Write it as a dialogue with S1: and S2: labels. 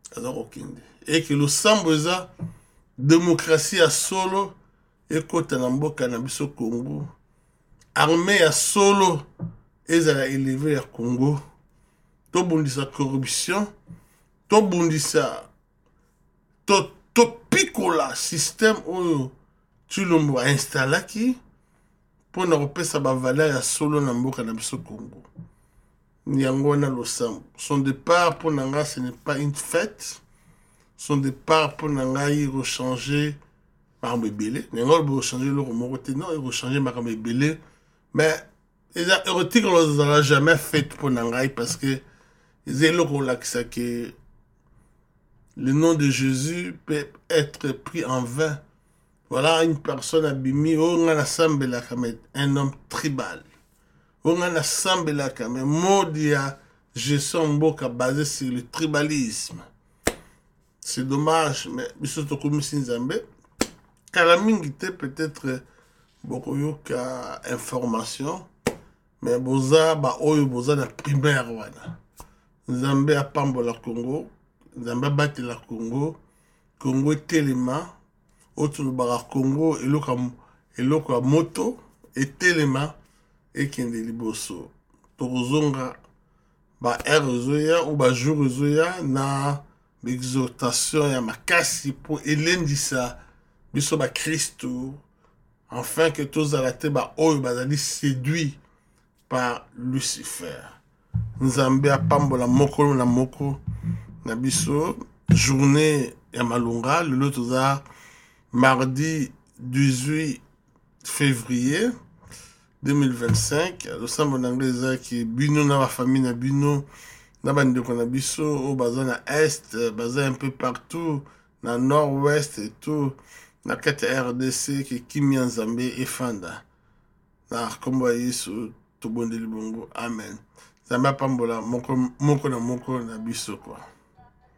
S1: Et que le sambo eza démocratie ya solo ekota na mboka na biso Congo. Armée ya solo ezala élevé ya Congo. Tobundisa corruption, tobundisa topikola système oyo Tshilombo installaki pour na kopesa ba valeur ya solo na mboka na biso Congo. Yango na losambo. Son départ pour Nanga, ce n'est pas une fête. Son départ pour Nanga, il rechanger par Mébélé. Nanga, il rechanger le remorté. Non, il rechanger par Mébélé. Mais, les érotiques, on ne l'a jamais fait pour Nanga parce que ils ont que le nom de Jésus peut être pris en vain. Voilà une personne abîmée, on a un homme tribal. On a l'assemblée mais Modia, je suis mboka basé sur le tribalisme. C'est dommage, mais bisoto comme Sinzambe. Kalamingite peut-être beaucoup yoka information, mais boza ba oyo boza na primaire wana. Nzambe a pambola Congo, Nzambe bati la Congo, Congo telema, autour bara Congo eloko moto et telema. Et qui est liboso. Tozonga ba ezoya ou ba jour ezoya na l'exhortation ya makasi pour elendisa biso ba Christo afin que tous arrêtés ba oyo bazali séduit par Lucifer. Nzambe apambola moko na moko na biso journée ya malunga le toza mardi 18 février 2025, le sambo d'anglais qui bino na la famille na bino na bande na biso au bazin à est, bazin un peu partout na nord-ouest et tout na kete RDC qui kimi Nzambe et fanda na kombo Yesu to bondeli bongo amen. Nzambe pambola moko na biso quoi.